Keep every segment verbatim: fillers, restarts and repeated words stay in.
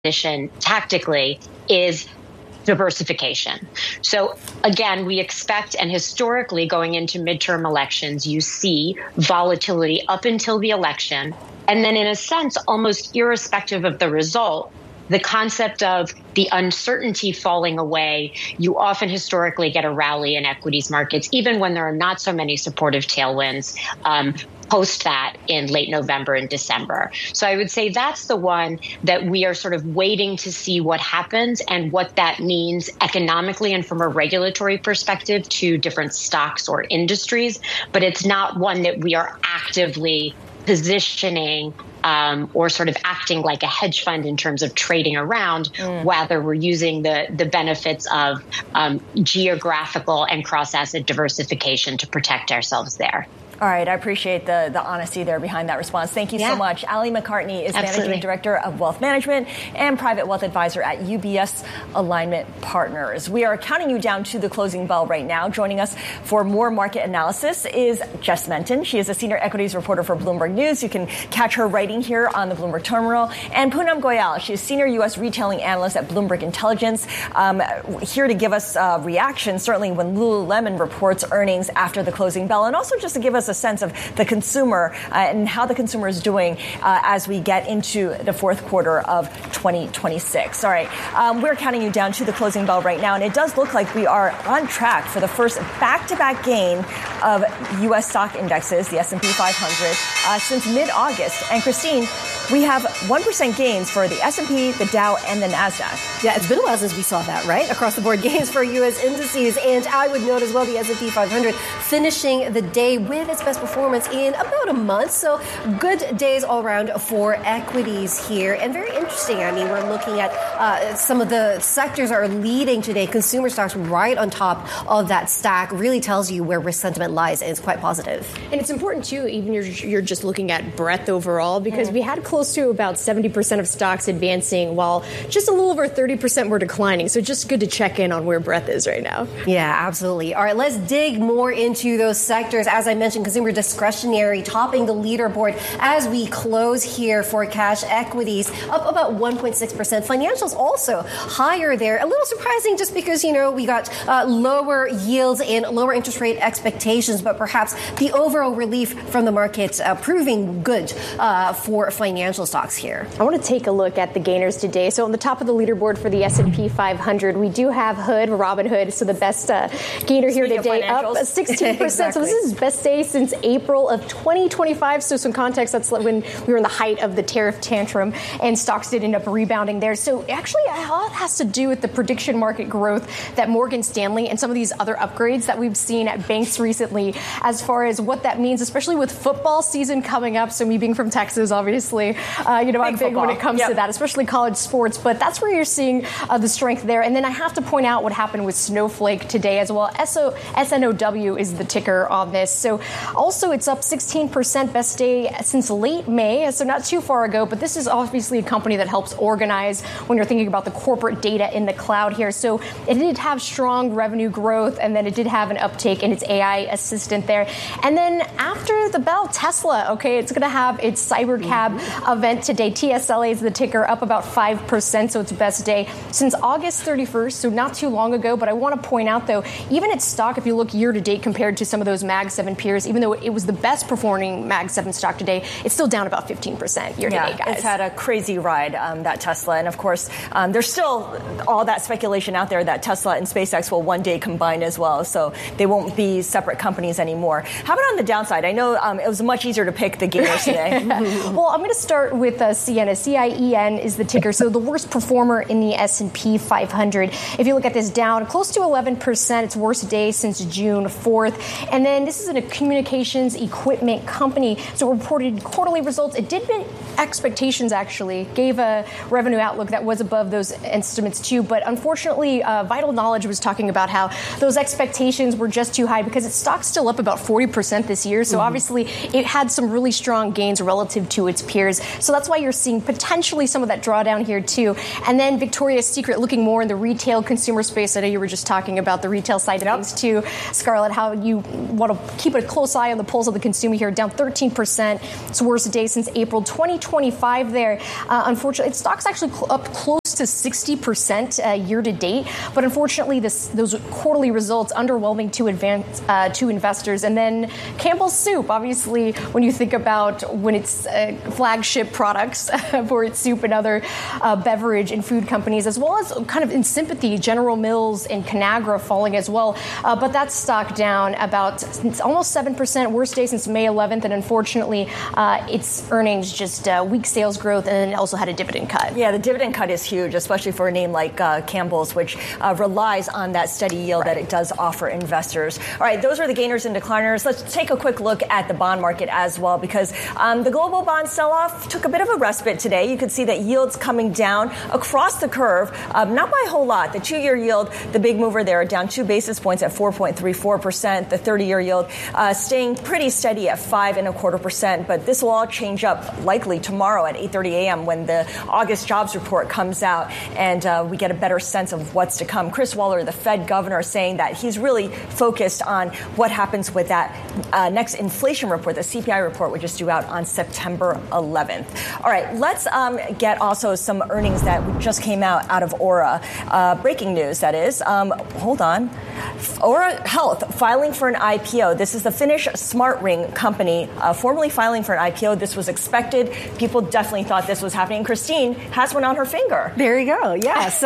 position tactically is diversification. So again, we expect, and historically going into midterm elections, you see volatility up until the election. And then in a sense, almost irrespective of the result, the concept of the uncertainty falling away, you often historically get a rally in equities markets, even when there are not so many supportive tailwinds um, post that in late November and December. So I would say that's the one that we are sort of waiting to see what happens and what that means economically and from a regulatory perspective to different stocks or industries. But it's not one that we are actively positioning Um, or sort of acting like a hedge fund in terms of trading around, mm. whether we're using the, the benefits of um, geographical and cross-asset diversification to protect ourselves there. All right. I appreciate the, the honesty there behind that response. Thank you yeah. so much. Ali McCartney is Absolutely. Managing Director of Wealth Management and Private Wealth Advisor at U B S Alignment Partners. We are counting you down to the closing bell right now. Joining us for more market analysis is Jess Menton. She is a senior equities reporter for Bloomberg News. You can catch her writing here on the Bloomberg Terminal. And Poonam Goyal. She is senior U S retailing analyst at Bloomberg Intelligence. Um, here to give us a reaction, certainly when Lululemon reports earnings after the closing bell, and also just to give us a sense of the consumer uh, and how the consumer is doing uh, as we get into the fourth quarter of twenty twenty-six. All right, um, we're counting you down to the closing bell right now, and it does look like we are on track for the first back-to-back gain of U S stock indexes, the S and P five hundred, uh, since mid-August. And Christine, we have one percent gains for the S and P, the Dow, and the NASDAQ. Yeah, it's been a while since we saw that, right? Across the board gains for U S indices. And I would note as well the S and P five hundred finishing the day with its best performance in about a month. So good days all around for equities here. And very interesting. I mean, we're looking at uh, some of the sectors are leading today. Consumer stocks right on top of that stack really tells you where risk sentiment lies, and it's quite positive. And it's important, too, even you're, you're just looking at breadth overall, because mm. we had close to about seventy percent of stocks advancing while just a little over thirty percent were declining. So just good to check in on where breadth is right now. Yeah, absolutely. All right, let's dig more into those sectors. As I mentioned, consumer discretionary topping the leaderboard as we close here for cash equities, up about one point six percent. Financials also higher there. A little surprising just because, you know, we got uh, lower yields and lower interest rate expectations, but perhaps the overall relief from the markets uh, proving good uh, for financial stocks here. I want to take a look at the gainers today. So on the top of the leaderboard for the S and P five hundred, we do have Hood, Robinhood, so the best uh, gainer here Speaking today, up sixteen percent. Exactly. So this is best day since April of twenty twenty-five. So some context, that's when we were in the height of the tariff tantrum, and stocks did end up rebounding there. So actually, a lot has to do with the prediction market growth that Morgan Stanley and some of these other upgrades that we've seen at banks recently, as far as what that means, especially with football season coming up. So me being from Texas, obviously, uh, you know, big I'm big football. When it comes yep. to that, especially college sports. But that's where you're seeing uh, the strength there. And then I have to point out what happened with Snowflake today as well. S N O W is the ticker on this. So also it's up sixteen percent, best day since late May. So not too far ago. But this is obviously a company that helps organize when you're thinking about the corporate data in the cloud here. So it did have strong revenue growth, and then it did have an uptake in its A I assistant there. And then after the bell, Tesla, okay, it's going to have its Cybercab mm-hmm. event today. T S L A is the ticker, up about five percent, so it's best day since August thirty-first, so not too long ago. But I want to point out, though, even its stock, if you look year to date compared to some of those Mag seven peers, even though it was the best performing Mag seven stock today, it's still down about fifteen percent year to yeah, date, guys. It's had a crazy ride, um, that Tesla. And of course, um, there's still all that speculation out there that Tesla and SpaceX will one day combine as well. So they won't be separate companies anymore. How about on the downside? I know um, it was much easier to pick the gainers today. Well, I'm going to start with uh, Ciena. C I E N is the ticker. So the worst performer in the S and P five hundred. If you look at this, down close to eleven percent. Its worst day since June fourth. And then this is a communications equipment company. So it reported quarterly results. It did beat expectations, actually. Gave a revenue outlook that was above those estimates, too. But unfortunately, uh, Vital Knowledge was talking about how those expectations were just too high because its stock's still up about forty percent this year. So mm-hmm. obviously, it had some really strong gains relative to its peers. So that's why you're seeing potentially some of that drawdown here too. And then Victoria's Secret looking more in the retail consumer space. I know you were just talking about the retail side of yep. things too, Scarlett, how you want to keep a close eye on the pulse of the consumer here, down thirteen percent. It's the worst day since April twenty twenty-five there. Uh, unfortunately, stock's actually cl- up close to sixty percent uh, year to date. But unfortunately, this, those quarterly results underwhelming to advance, uh, to investors. And then Campbell's Soup, obviously, when you think about when it's uh, flagship products for its soup and other uh, beverage and food companies, as well as kind of in sympathy, General Mills and Conagra falling as well. Uh, but that stock down about it's almost seven percent, worst day since May eleventh. And unfortunately, uh, its earnings just uh, weak sales growth, and then also had a dividend cut. Yeah, the dividend cut is huge, especially for a name like uh, Campbell's, which uh, relies on that steady yield right. that it does offer investors. All right, those are the gainers and decliners. Let's take a quick look at the bond market as well, because um, the global bond sell-off took a bit of a respite today. You could see that yields coming down across the curve, um, not by a whole lot. The two-year yield, the big mover there, down two basis points at four point three four percent. The thirty-year yield uh, staying pretty steady at five and a quarter percent. But this will all change up likely tomorrow at eight thirty a.m. when the August jobs report comes out and uh, we get a better sense of what's to come. Chris Waller, the Fed governor, saying that he's really focused on what happens with that uh, next inflation report, the C P I report, which is due out on September eleventh. All right, let's um, get also some earnings that just came out out of Aura. Uh, breaking news, that is. Um, hold on. Aura Health filing for an I P O. This is the Finnish smart ring company, uh, formally filing for an I P O. This was expected. People definitely thought this was happening. Christine has one on her finger. There you go. Yes.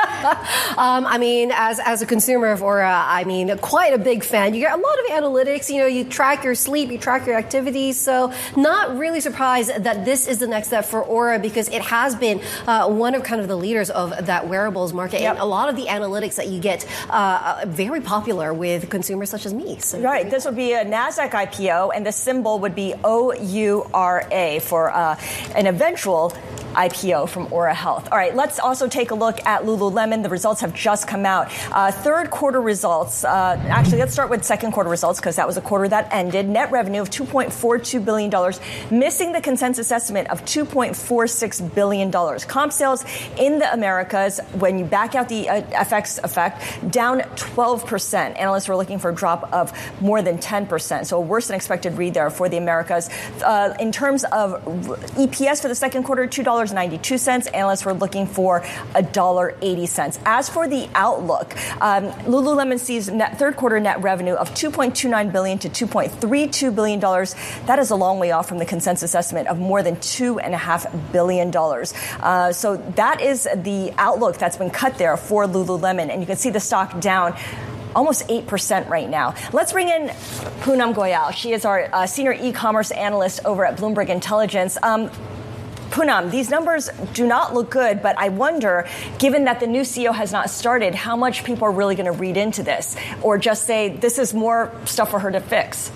um, I mean, as as a consumer of Aura, I mean, quite a big fan. You get a lot of analytics. You know, you track your sleep, you track your activities. So not really surprised that this is the next step for Aura, because it has been uh, one of kind of the leaders of that wearables market. Yep. And a lot of the analytics that you get uh, very popular with consumers such as me. So right. This would be a NASDAQ I P O, and the symbol would be O U R A for uh, an eventual I P O from Aura Health. All right, let's also take a look at Lululemon. The results have just come out. Uh, third quarter results. Uh, actually, let's start with second quarter results, because that was a quarter that ended. Net revenue of two point four two billion dollars, missing the consensus estimate of two point four six billion dollars. Comp sales in the Americas, when you back out the uh, F X effect, down twelve percent. Analysts were looking for a drop of more than ten percent. So a worse than expected read there for the Americas. Uh, in terms of E P S for the second quarter, two dollars and ninety-two cents. Analysts were looking for one dollar and eighty cents. As for the outlook, um, Lululemon sees net, third quarter net revenue of two point two nine billion dollars to two point three two billion dollars. That is a long way off from the consensus estimate of more than two point five billion dollars. Uh, so that is the outlook that's been cut there for Lululemon. And you can see the stock down almost eight percent right now. Let's bring in Poonam Goyal. She is our uh, senior e-commerce analyst over at Bloomberg Intelligence. Um, Poonam, these numbers do not look good, but I wonder, given that the new C E O has not started, how much people are really going to read into this, or just say this is more stuff for her to fix?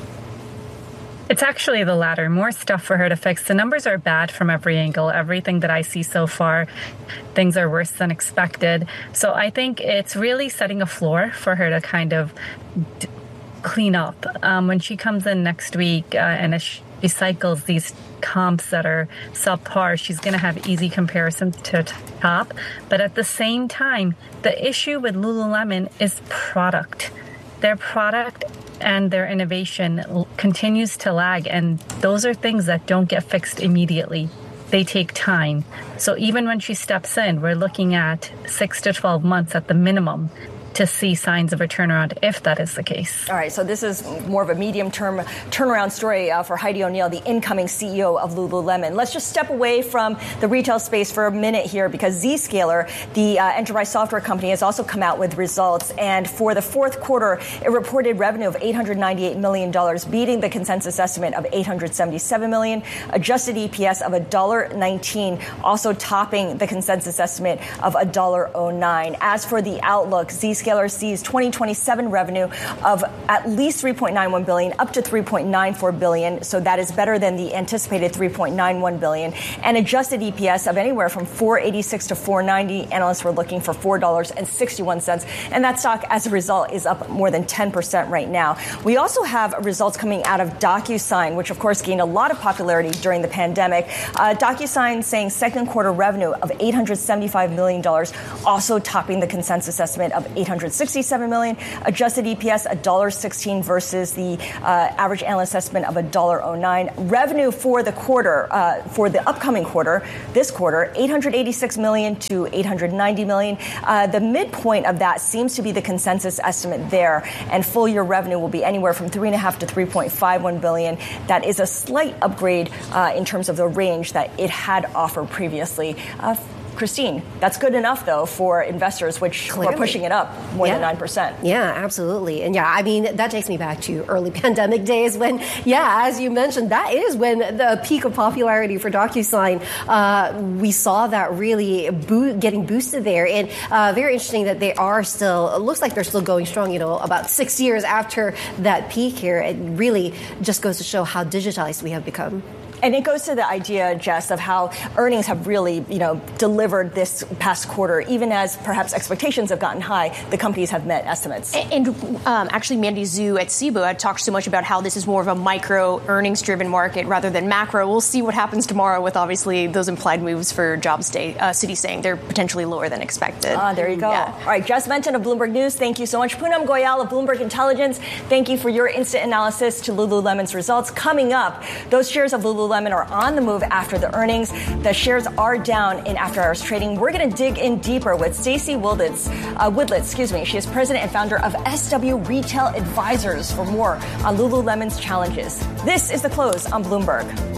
It's actually the latter, more stuff for her to fix. The numbers are bad from every angle. Everything that I see so far, things are worse than expected. So I think it's really setting a floor for her to kind of d- clean up. Um, when she comes in next week uh, and as she cycles these comps that are subpar, she's going to have easy comparisons to top. But at the same time, the issue with Lululemon is product. Their product and their innovation continues to lag, and those are things that don't get fixed immediately. They take time. So even when she steps in, we're looking at six to twelve months at the minimum to see signs of a turnaround, if that is the case. All right, so this is more of a medium-term turnaround story uh, for Heidi O'Neill, the incoming C E O of Lululemon. Let's just step away from the retail space for a minute here, because Zscaler, the uh, enterprise software company, has also come out with results. And for the fourth quarter, it reported revenue of eight hundred ninety-eight million dollars, beating the consensus estimate of eight hundred seventy-seven million dollars, adjusted E P S of one dollar and nineteen cents, also topping the consensus estimate of one dollar and nine cents. As for the outlook, Zscaler Zscaler sees twenty twenty-seven revenue of at least three point nine one billion dollars up to three point nine four billion dollars. So that is better than the anticipated three point nine one billion dollars. And adjusted E P S of anywhere from four eighty-six to four ninety. Analysts were looking for four dollars and sixty-one cents. And that stock, as a result, is up more than ten percent right now. We also have results coming out of DocuSign, which, of course, gained a lot of popularity during the pandemic. Uh, DocuSign saying second quarter revenue of eight hundred seventy-five million dollars, also topping the consensus estimate of eight hundred sixty-seven million dollars. Adjusted E P S one dollar sixteen versus the uh, average analyst estimate of one dollar oh nine. Revenue for the quarter, uh, for the upcoming quarter, this quarter, eight hundred eighty-six million dollars to eight hundred ninety million dollars. Uh, the midpoint of that seems to be the consensus estimate there, and full year revenue will be anywhere from three point five to three point five one billion dollars. That is a slight upgrade uh, in terms of the range that it had offered previously. Uh, Christine, that's good enough, though, for investors, which Clearly. are pushing it up more yeah. than nine percent. Yeah, absolutely. And yeah, I mean, that takes me back to early pandemic days when, yeah, as you mentioned, that is when the peak of popularity for DocuSign, uh, we saw that really bo- getting boosted there. And uh, very interesting that they are still, it looks like they're still going strong, you know, about six years after that peak here. It really just goes to show how digitized we have become. And it goes to the idea, Jess, of how earnings have really, you know, delivered this past quarter, even as perhaps expectations have gotten high. The companies have met estimates. And, and um, actually, Mandy Zhu at Cboe had talked so much about how this is more of a micro earnings-driven market rather than macro. We'll see what happens tomorrow with obviously those implied moves for jobs day. Uh, Citi saying they're potentially lower than expected. Ah, there you go. Yeah. All right, Jess Menton of Bloomberg News, thank you so much. Poonam Goyal of Bloomberg Intelligence, thank you for your instant analysis to Lululemon's results. Coming up, those shares of Lululemon are on the move after the earnings. The shares are down in after-hours trading. We're going to dig in deeper with Stacey Woodlitz, uh, Woodlitz, excuse me. She is president and founder of S W Retail Advisors for more on Lululemon's challenges. This is The Close on Bloomberg.